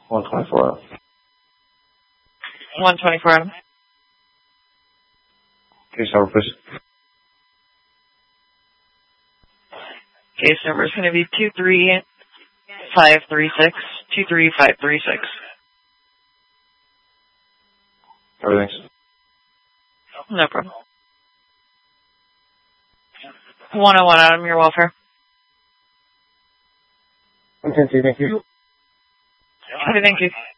124. 124 Adam. Case number, please. Case number is going to be 23536. 23536. Everything's. No problem. 101 Adam, your welfare. Okay, thank you. Okay, thank you.